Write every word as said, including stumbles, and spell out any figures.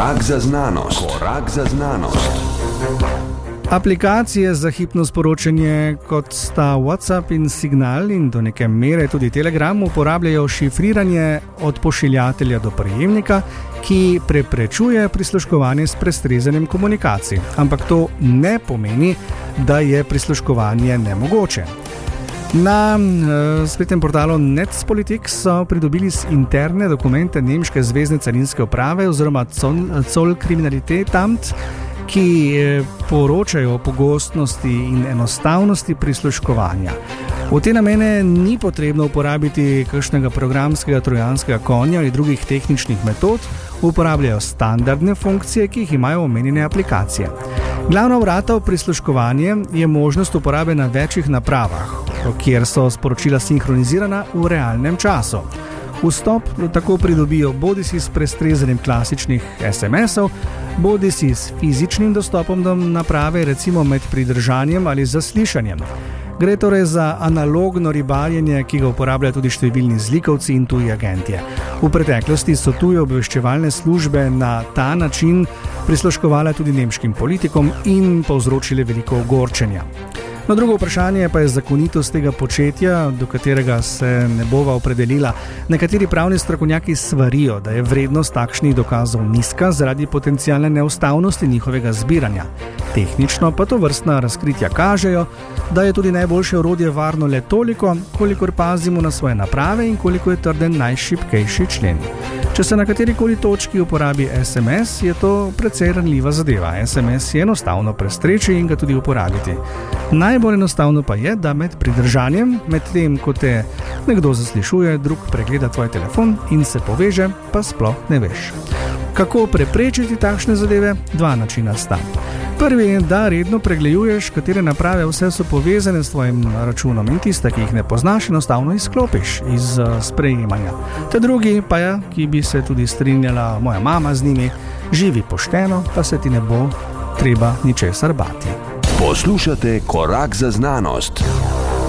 Korak za znanost. Korak za znanost. Aplikacije za hipno sporočanje, kot sta WhatsApp in Signal in do neke mere tudi Telegram, uporabljajo šifriranje od pošiljatelja do prejemnika, ki preprečuje prisluškovanje s prestrezanjem komunikacij. Ampak to ne pomeni, da je prisluškovanje nemogoče. Na uh, spletnem portalu Netzpolitik so pridobili z interne dokumente nemške zvezne carinske uprave oziroma Zollkriminalitätamt, ki poročajo o pogostnosti in enostavnosti prisluškovanja. V te namene ni potrebno uporabiti kakšnega programskega trojanskega konja ali drugih tehničnih metod, uporabljajo standardne funkcije, ki jih imajo omenjene aplikacije. Glavna vrata v prisluškovanje je možnost uporabe na večjih napravah, kjer so sporočila sinhronizirana v realnem času. Vstop tako pridobijo bodisi s prestrezanjem klasičnih es em esov, bodisi s fizičnim dostopom do naprave, recimo med pridržanjem ali zaslišanjem. Gre torej za analogno ribarjenje, ki ga uporabljajo tudi številni zlikovci in tuji agentje. V preteklosti so tuje obveščevalne službe na ta način prisluškovale tudi nemškim politikom in povzročile veliko ogorčenja. No, drugo vprašanje pa je zakonitost tega početja, do katerega se ne bova opredelila. Nekateri pravni strokovnjaki svarijo, da je vrednost takšnih dokazov nizka zaradi potencialne neustavnosti njihovega zbiranja. Tehnično pa to vrstna razkritja kažejo, da je tudi najboljše orodje varno le toliko, kolikor pazimo na svoje naprave in koliko je trden najšibkejši člen. Če se na katerikoli točki uporabi es em es, je to precej ranljiva zadeva. es em es je enostavno prestreči in ga tudi uporabiti. Najbolj enostavno pa je, da med pridržanjem, med tem, ko te nekdo zaslišuje, drug pregleda tvoj telefon in se poveže, pa sploh ne veš. Kako preprečiti takšne zadeve? Dva načina sta. Prvi je, da redno pregleduješ, katere naprave vse so povezane s tvojim računom in tiste, ki jih ne poznaš, enostavno izklopiš iz uh, sprejemanja. Te drugi pa je, ki bi se tudi strinjala moja mama z njimi, živi pošteno, pa se ti ne bo treba ničesar bati. Poslušate Korak za znanost.